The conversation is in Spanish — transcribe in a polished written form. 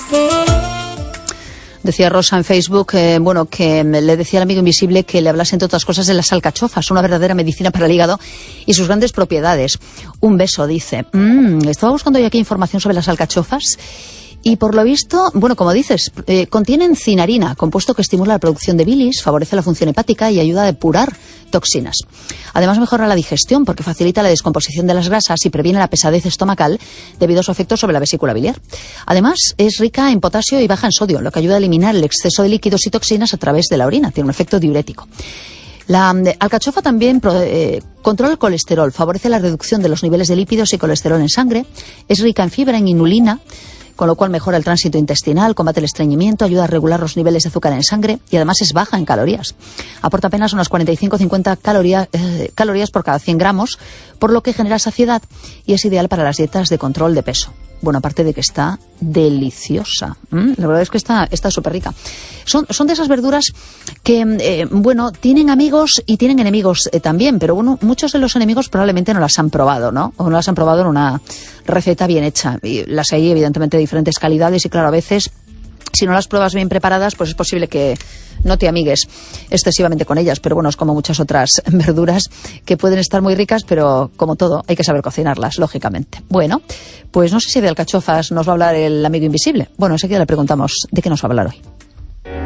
Decía Rosa en Facebook, que le decía al amigo invisible que le hablase, entre otras cosas, de las alcachofas, una verdadera medicina para el hígado y sus grandes propiedades. Un beso, dice. Estaba buscando yo aquí información sobre las alcachofas y, por lo visto, como dices, contienen cinarina, compuesto que estimula la producción de bilis, favorece la función hepática y ayuda a depurar toxinas. Además, mejora la digestión porque facilita la descomposición de las grasas y previene la pesadez estomacal debido a su efecto sobre la vesícula biliar. Además, es rica en potasio y baja en sodio, lo que ayuda a eliminar el exceso de líquidos y toxinas a través de la orina. Tiene un efecto diurético. La alcachofa también controla el colesterol, favorece la reducción de los niveles de lípidos y colesterol en sangre, es rica en fibra, en inulina, con lo cual mejora el tránsito intestinal, combate el estreñimiento, ayuda a regular los niveles de azúcar en sangre y además es baja en calorías. Aporta apenas unas 45-50 calorías por cada 100 gramos, por lo que genera saciedad y es ideal para las dietas de control de peso. Bueno, aparte de que está deliciosa. La verdad es que está súper rica. Son de esas verduras que, tienen amigos y tienen enemigos también, pero muchos de los enemigos probablemente no las han probado, ¿no? O no las han probado en una receta bien hecha. Y las hay, evidentemente, de diferentes calidades y, claro, a veces, si no las pruebas bien preparadas, pues es posible que no te amigues excesivamente con ellas, pero es como muchas otras verduras que pueden estar muy ricas, pero como todo, hay que saber cocinarlas, lógicamente. Bueno, pues no sé si de alcachofas nos va a hablar el amigo invisible. Enseguida le preguntamos de qué nos va a hablar hoy.